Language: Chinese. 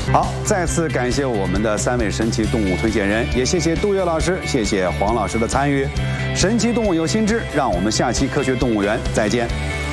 好，再次感谢我们的3位神奇动物推荐人，也谢谢杜月老师，谢谢黄老师的参与。神奇动物有新知，让我们下期科学动物园再见。